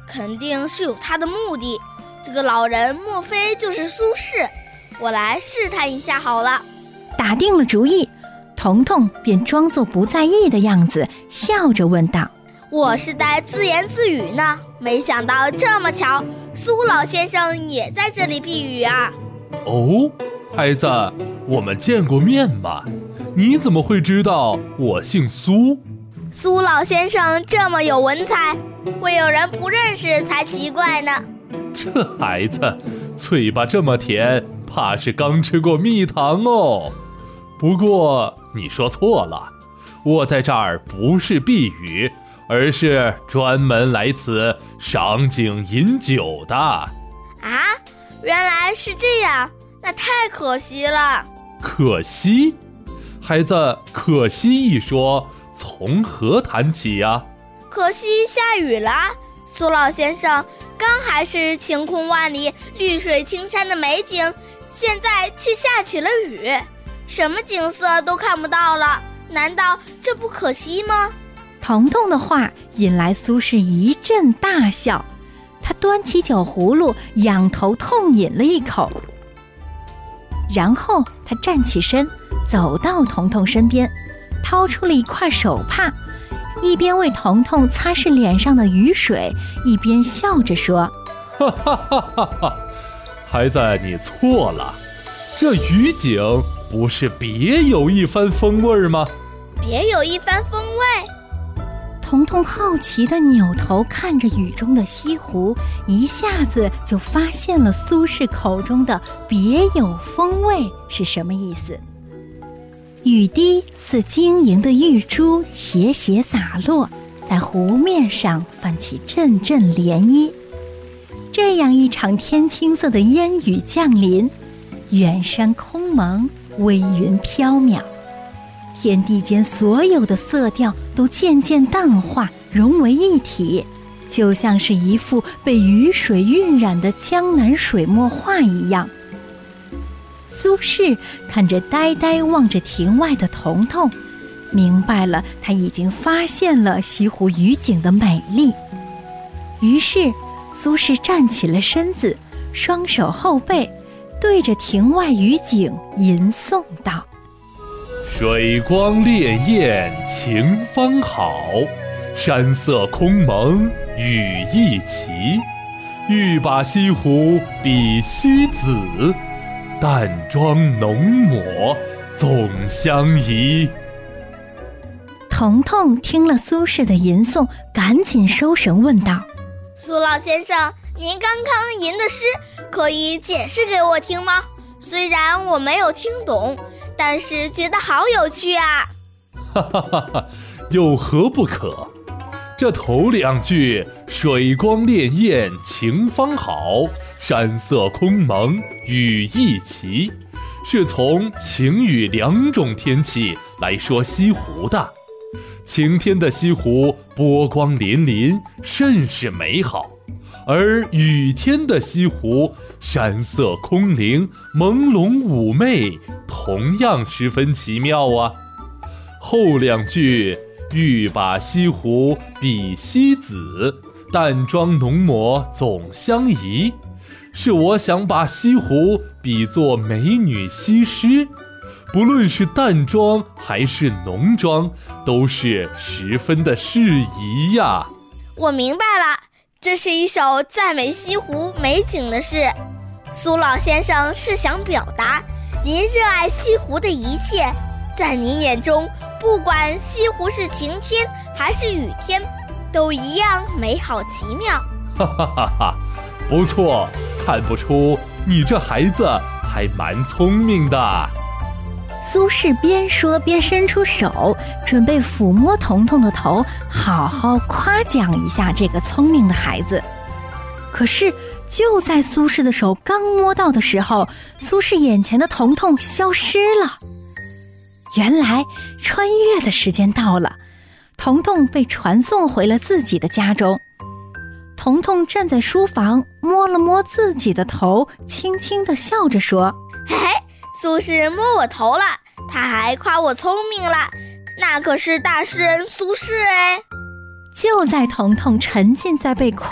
肯定是有他的目的。这个老人莫非就是苏轼？我来试探一下好了。 打定了主意，彤彤便装作不在意的样子，笑着问道： 我是在自言自语呢，没想到这么巧，苏老先生也在这里避雨啊。 哦，孩子，我们见过面吗？你怎么会知道我姓苏？ 苏老先生这么有文采，会有人不认识才奇怪呢。 这孩子嘴巴这么甜，怕是刚吃过蜜糖哦。不过你说错了，我在这儿不是避雨，而是专门来此赏景饮酒的。 啊，原来是这样，那太可惜了。 可惜？孩子，可惜一说，从何谈起呀？ 可惜下雨了，苏老先生，刚还是晴空万里、绿水青山的美景，现在却下起了雨，什么景色都看不到了，难道这不可惜吗？ 彤彤的话引来苏轼一阵大笑，他端起酒葫芦，仰头痛饮了一口，然后他站起身，走到彤彤身边，掏出了一块手帕，一边为彤彤擦拭脸上的雨水，一边笑着说： 哈哈哈哈哈！孩子，你错了，这雨景不是别有一番风味吗？ 别有一番风味？ 彤彤好奇地扭头看着雨中的西湖，一下子就发现了苏轼口中的别有风味是什么意思。雨滴似晶莹的玉珠斜斜洒落，在湖面上泛起阵阵涟漪。这样一场天青色的烟雨降临，远山空蒙，微云飘渺，天地间所有的色调都渐渐淡化，融为一体，就像是一幅被雨水晕染的江南水墨画一样。苏轼看着呆呆望着庭外的彤彤，明白了他已经发现了西湖雨景的美丽。于是苏轼站起了身子，双手后背，对着庭外雨景吟诵道： 水光潋滟晴方好，山色空蒙雨亦奇。欲把西湖比西子，淡妆浓抹总相宜。 彤彤听了苏轼的吟诵，赶紧收神问道： 苏老先生，您刚刚吟的诗可以解释给我听吗？虽然我没有听懂，但是觉得好有趣啊。 哈哈哈哈，有何不可？这头两句水光潋滟晴方好，山色空蒙雨亦奇，是从晴雨两种天气来说西湖的。晴天的西湖波光粼粼，甚是美好，而雨天的西湖山色空灵，朦胧妩媚，同样十分奇妙啊。后两句欲把西湖比西子，淡妆浓抹总相宜，是我想把西湖比作美女西施，不论是淡妆还是浓妆，都是十分的适宜呀。 我明白了，这是一首赞美西湖美景的诗。苏老先生是想表达您热爱西湖的一切，在您眼中，不管西湖是晴天还是雨天，都一样美好奇妙。 哈哈哈哈，不错，看不出你这孩子还蛮聪明的。 苏轼边说边伸出手，准备抚摸彤彤的头，好好夸奖一下这个聪明的孩子。可是就在苏轼的手刚摸到的时候，苏轼眼前的彤彤消失了。原来穿越的时间到了，彤彤被传送回了自己的家中。彤彤站在书房，摸了摸自己的头，轻轻地笑着说： 嘿嘿，苏轼摸我头了，他还夸我聪明了，那可是大诗人苏轼哎。 就在彤彤沉浸在被